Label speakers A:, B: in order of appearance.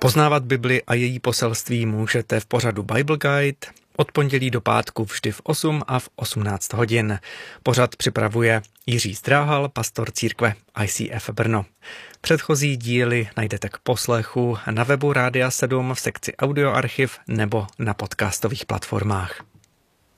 A: Poznávat Bibli a její poselství můžete v pořadu Bible Guide od pondělí do pátku vždy v 8 a v 18 hodin. Pořad připravuje Jiří Zdráhal, pastor církve ICF Brno. Předchozí díly najdete k poslechu na webu Rádia 7 v sekci Audioarchiv nebo na podcastových platformách.